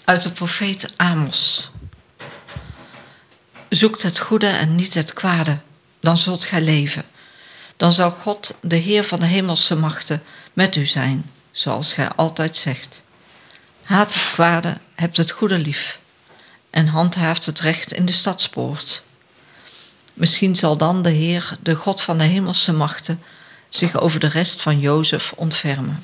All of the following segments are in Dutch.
Uit de profeet Amos. Zoekt het goede en niet het kwade, dan zult gij leven. Dan zal God, de Heer van de hemelse machten, met u zijn, zoals gij altijd zegt. Haat het kwade, hebt het goede lief, en handhaaft het recht in de stadspoort. Misschien zal dan de Heer, de God van de hemelse machten, zich over de rest van Jozef ontfermen.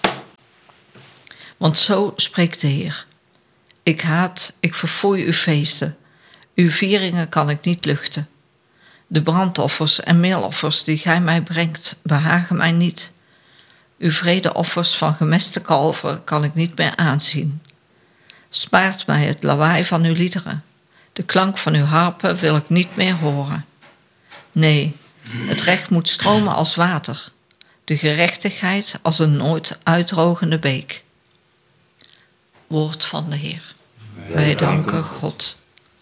Want zo spreekt de Heer. Ik verfoei uw feesten. Uw vieringen kan ik niet luchten. De brandoffers en meeloffers die gij mij brengt, behagen mij niet. Uw vredeoffers van gemeste kalveren kan ik niet meer aanzien. Spaart mij het lawaai van uw liederen. De klank van uw harpen wil ik niet meer horen. Nee, het recht moet stromen als water. De gerechtigheid als een nooit uitdrogende beek. Woord van de Heer. Wij danken God.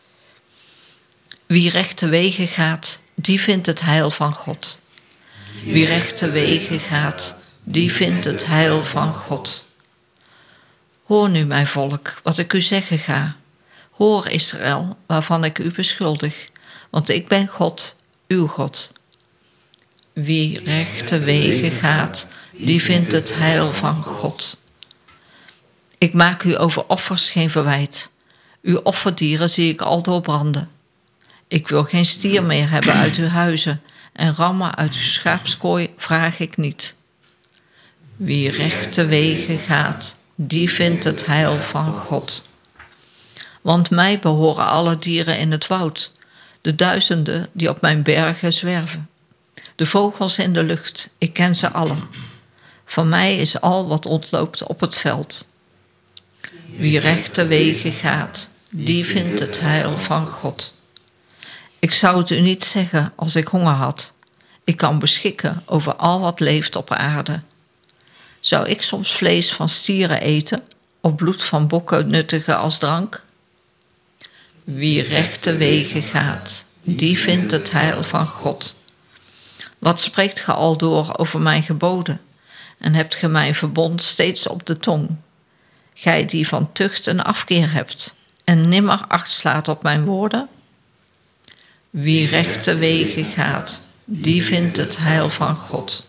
Wie rechte wegen gaat, die vindt het heil van God. Wie rechte wegen gaat, die vindt het heil van God. Hoor nu, mijn volk, wat ik u zeggen ga. Hoor, Israël, waarvan ik u beschuldig, want ik ben God, uw God. Wie rechte wegen gaat, die vindt het heil van God. Ik maak u over offers geen verwijt. Uw offerdieren zie ik al doorbranden. Ik wil geen stier meer hebben uit uw huizen, en rammen uit uw schaapskooi vraag ik niet. Wie rechte wegen gaat, die vindt het heil van God. Want mij behoren alle dieren in het woud, de duizenden die op mijn bergen zwerven. De vogels in de lucht, ik ken ze allen. Van mij is al wat ontloopt op het veld. Wie rechte wegen gaat, die vindt het heil van God. Ik zou het u niet zeggen als ik honger had. Ik kan beschikken over al wat leeft op aarde. Zou ik soms vlees van stieren eten, of bloed van bokken nuttigen als drank? Wie rechte wegen gaat, die vindt het heil van God. Wat spreekt ge al door over mijn geboden, en hebt ge mijn verbond steeds op de tong? Gij die van tucht een afkeer hebt, en nimmer acht slaat op mijn woorden? Wie rechte wegen gaat, die vindt het heil van God.